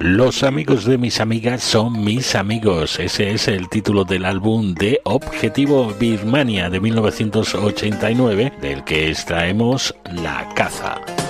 Los amigos de mis amigas son mis amigos. Ese es el título del álbum de Objetivo Birmania de 1989, del que extraemos La Caza.